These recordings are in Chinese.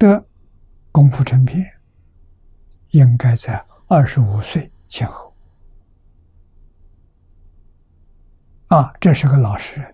得功夫成片，应该在25岁前后。这是个老实人，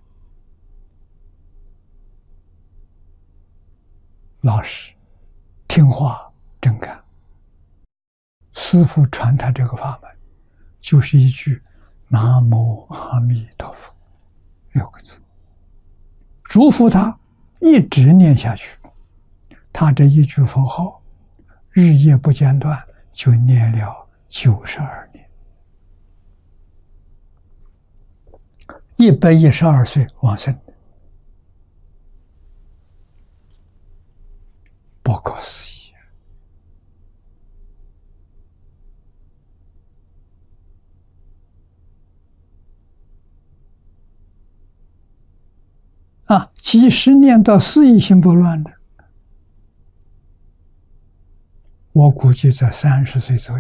老实、听话、真干。师父传他这个法门，就是一句“南无阿弥陀佛”6个字，嘱咐他一直念下去。他这一句佛号，日夜不间断，就念了92年。112岁往生，不可思议几十年到四意心不乱的，我估计在30岁左右。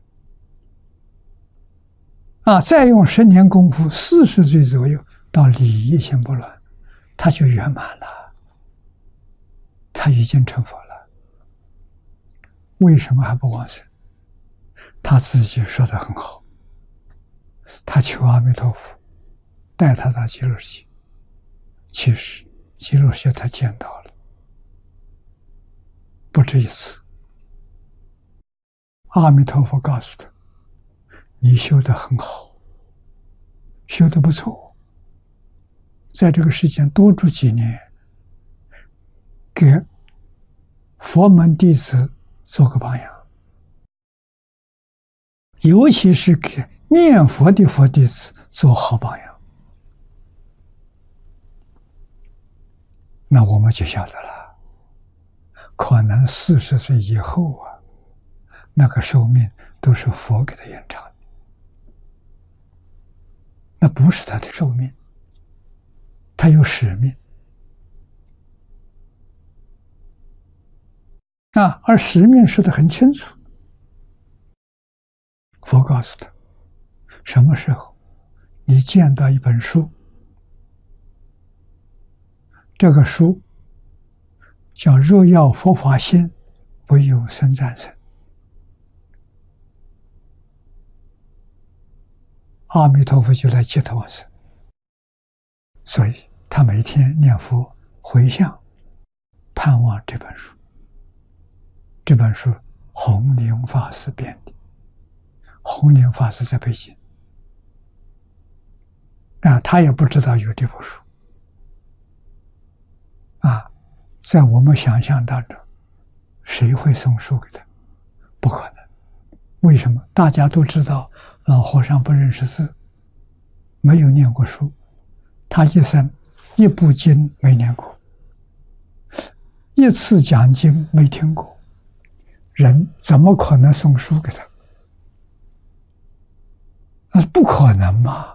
再用10年功夫，40岁左右到理一心不乱，他就圆满了，他已经成佛了。为什么还不往生？他自己说得很好，他求阿弥陀佛带他到极乐世界。其实极乐世界他见到了，不止一次。阿弥陀佛告诉他，你修得很好，修得不错，在这个世间多住几年，给佛门弟子做个榜样，尤其是给念佛的佛弟子做好榜样。那我们就晓得了，可能40岁以后那个寿命都是佛给他延长的，那不是他的寿命，他有使命而使命说得很清楚。佛告诉他，什么时候你见到一本书，这个书叫若要佛法心，唯有僧赞僧。阿弥陀佛就来接他往生，所以他每天念佛回向，盼望这本书。这本书弘宁法师编的，弘宁法师在北京他也不知道有这部书在我们想象当中，谁会送书给他？不可能。为什么？大家都知道老和尚不认识字，没有念过书，他一生一部经没念过，一次讲经没听过，人怎么可能送书给他？那不可能嘛！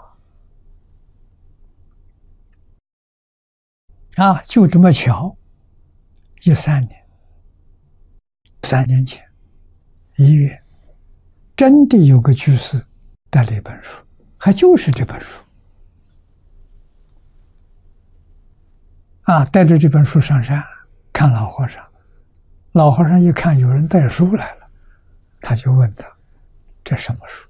就这么巧，13年，3年前1月，真的有个居士带了一本书，还就是这本书带着这本书上山看老和尚。老和尚一看有人带书来了，他就问他，这什么书？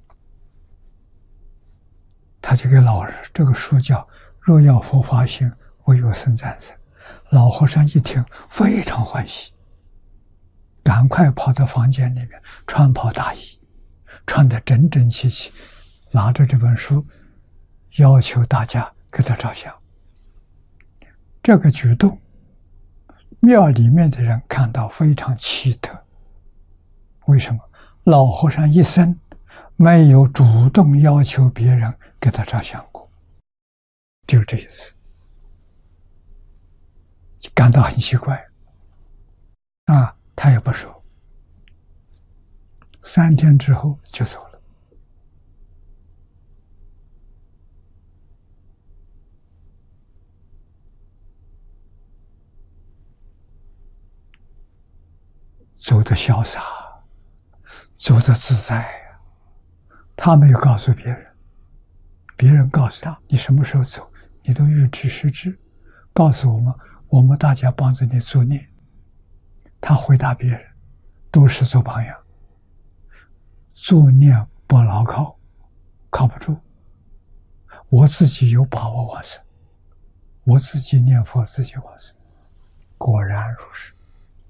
他就给老和尚，这个书叫若要佛法行，唯有僧赞僧。老和尚一听非常欢喜，赶快跑到房间里面穿袍大衣，穿得整整齐齐，拿着这本书要求大家给他照相。这个举动庙里面的人看到非常奇特。为什么？老和尚一生没有主动要求别人给他照相过，就这一次，感到很奇怪他也不说，3天之后就走了。走得潇洒，走得自在他没有告诉别人，别人告诉他，你什么时候走，你都预知时至，告诉我们大家帮着你助念。 他回答别人都是做榜样，做念不牢靠，靠不住。我自己有把握往生，我自己念佛自己往生，果然如是。